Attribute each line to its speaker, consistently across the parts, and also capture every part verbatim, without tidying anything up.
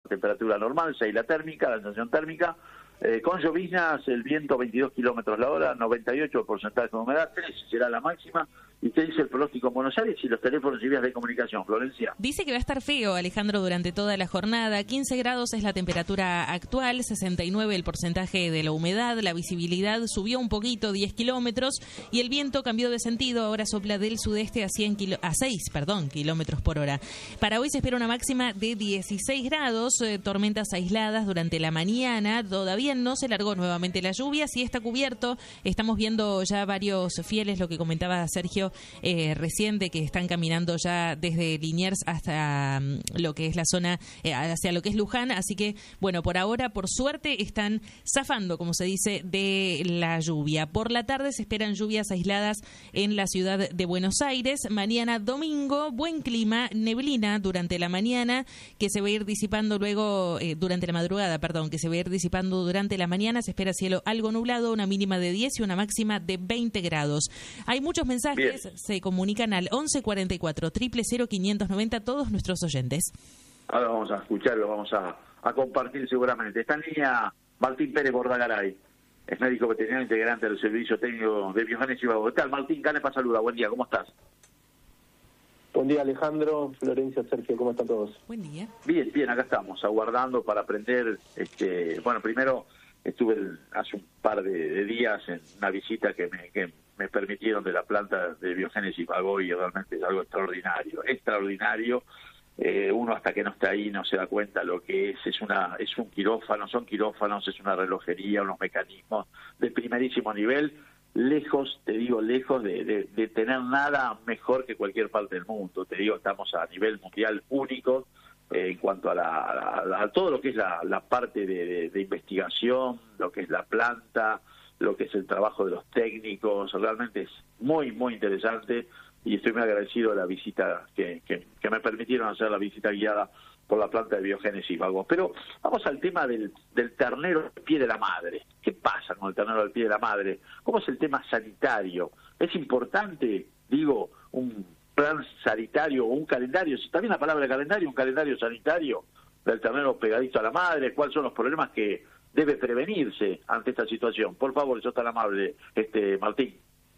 Speaker 1: temperatura normal, seis la térmica, la sensación térmica. Eh, con lloviznas, el viento veintidós kilómetros la hora, noventa y ocho por ciento porcentaje de humedad, tres será la máxima. ¿Y qué dice el pronóstico en Buenos Aires y los teléfonos y vías de comunicación, Florencia?
Speaker 2: Dice que va a estar feo, Alejandro, durante toda la jornada. quince grados es la temperatura actual, sesenta y nueve el porcentaje de la humedad, la visibilidad subió un poquito, diez kilómetros, y el viento cambió de sentido, ahora sopla del sudeste a, cien kilo, a seis perdón, kilómetros por hora. Para hoy se espera una máxima de dieciséis grados, eh, tormentas aisladas durante la mañana, todavía no se largó nuevamente la lluvia, sí está cubierto, estamos viendo ya varios fieles, lo que comentaba Sergio Eh, recién, de que están caminando ya desde Liniers hasta um, lo que es la zona, eh, hacia lo que es Luján, así que, bueno, por ahora, por suerte, están zafando, como se dice, de la lluvia. Por la tarde se esperan lluvias aisladas en la ciudad de Buenos Aires. Mañana domingo, buen clima, neblina durante la mañana, que se va a ir disipando luego, eh, durante la madrugada, perdón, que se va a ir disipando durante la mañana. Se espera cielo algo nublado, una mínima de diez y una máxima de veinte grados. Hay muchos mensajes. Bien. Se comunican al once cuarenta y cuatro, cero cero cero, quinientos noventa todos nuestros oyentes.
Speaker 1: Ahora vamos a escucharlo, vamos a, a compartir seguramente. Está en línea Martín Pérez Bordagaray, es médico veterinario integrante del Servicio Técnico de Biogénesis y Vago. ¿Qué tal, Martín? Canepa saluda, buen día, ¿cómo estás?
Speaker 3: Buen día, Alejandro, Florencia, Sergio, ¿cómo están todos?
Speaker 2: Buen día.
Speaker 1: Bien, bien, acá estamos, aguardando para aprender. Este, bueno, primero estuve el, hace un par de, de días en una visita que me... Que, me permitieron de la planta de Biogénesis Vago, y realmente es algo extraordinario, extraordinario. Eh, uno hasta que no está ahí no se da cuenta lo que es, es una es un quirófano, son quirófanos, es una relojería, unos mecanismos de primerísimo nivel, lejos, te digo, lejos de, de, de tener nada mejor que cualquier parte del mundo. Te digo, estamos a nivel mundial únicos eh, en cuanto a, la, a, la, a todo lo que es la, la parte de, de, de investigación, lo que es la planta, lo que es el trabajo de los técnicos. Realmente es muy, muy interesante, y estoy muy agradecido de la visita que, que, que me permitieron hacer, la visita guiada por la planta de Biogénesis Vago. Pero vamos al tema del, del ternero al pie de la madre. ¿Qué pasa con el ternero al pie de la madre? ¿Cómo es el tema sanitario? ¿Es importante, digo, un plan sanitario o un calendario? ¿Está bien la palabra calendario? ¿Un calendario sanitario del ternero pegadito a la madre? ¿Cuáles son los problemas que debe prevenirse ante esta situación? Por favor, eso tan amable, este Martín.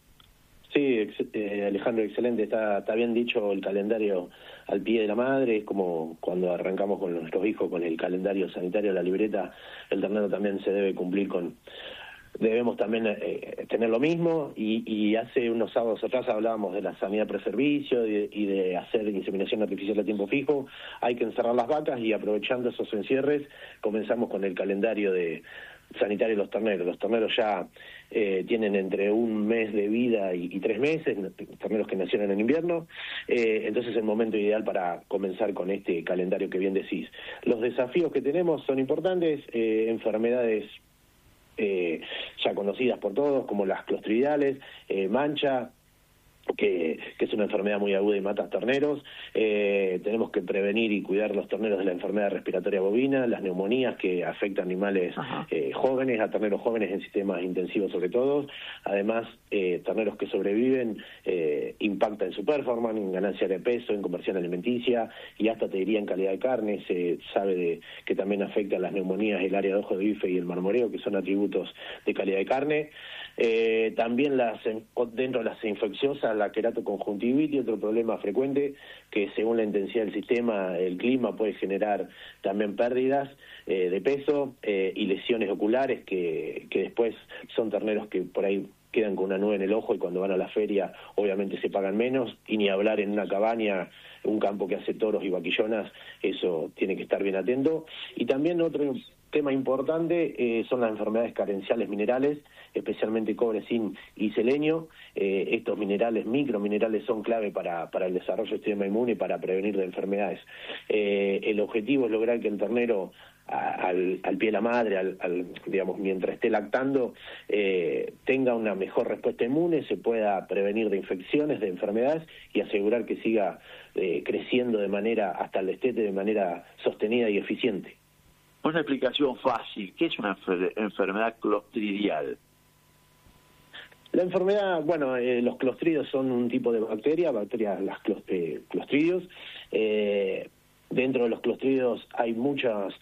Speaker 3: Sí, eh, Alejandro, excelente, está, está bien dicho, el calendario al pie de la madre. Es como cuando arrancamos con nuestros hijos con el calendario sanitario, la libreta. El ternero también se debe cumplir con, debemos también eh, tener lo mismo, y, y hace unos sábados atrás hablábamos de la sanidad preservicio y de, y de hacer inseminación artificial a tiempo fijo. Hay que encerrar las vacas, y aprovechando esos encierres comenzamos con el calendario de sanitario de los terneros. Los terneros ya eh, tienen entre un mes de vida y, y tres meses, terneros que nacieron en invierno, eh, entonces es el momento ideal para comenzar con este calendario que bien decís. Los desafíos que tenemos son importantes, eh, enfermedades Eh, ya conocidas por todos, como las clostridiales, eh, mancha, que, que es una enfermedad muy aguda y mata a terneros. Eh, tenemos que prevenir y cuidar los terneros de la enfermedad respiratoria bovina, las neumonías que afectan a animales eh, jóvenes, a terneros jóvenes en sistemas intensivos sobre todo. Además, eh, terneros que sobreviven eh, impacta en su performance, en ganancia de peso, en conversión alimenticia, y hasta te diría en calidad de carne. Se sabe de, que también afecta a las neumonías el área de ojo de bife y el marmoreo, que son atributos de calidad de carne. Eh, también las dentro de las infecciosas, la queratoconjuntivitis, otro problema frecuente, que según la intensidad del sistema, el clima puede generar también pérdidas eh, de peso eh, y lesiones oculares, que, que después son terneros que por ahí quedan con una nube en el ojo, y cuando van a la feria obviamente se pagan menos, y ni hablar en una cabaña, un campo que hace toros y vaquillonas, eso tiene que estar bien atento. Y también otro tema importante eh, son las enfermedades carenciales minerales, especialmente cobre, zinc y selenio. Eh, estos minerales, microminerales, son clave para, para el desarrollo del sistema inmune y para prevenir de enfermedades. Eh, el objetivo es lograr que el ternero a, al, al pie de la madre, al, al, digamos, mientras esté lactando, eh, tenga una mejor respuesta inmune, se pueda prevenir de infecciones, de enfermedades, y asegurar que siga eh, creciendo de manera, hasta el destete, de manera sostenida y eficiente.
Speaker 1: Una explicación fácil, ¿qué es una enfer- enfermedad clostridial?
Speaker 3: La enfermedad, bueno, eh, los clostridios son un tipo de bacteria, bacterias, las clos- eh, clostridios. Eh, dentro de los clostridios hay muchas